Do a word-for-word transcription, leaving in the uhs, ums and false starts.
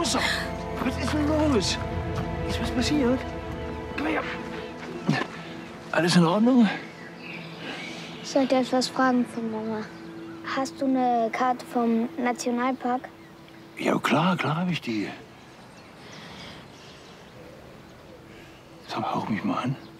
raus! Was ist denn los? Ist was passiert? Komm her. Alles in Ordnung? Ich sollte etwas fragen von Mama. Hast du eine Karte vom Nationalpark? Ja, klar, klar habe ich die. Sag mal, hauch mich mal an.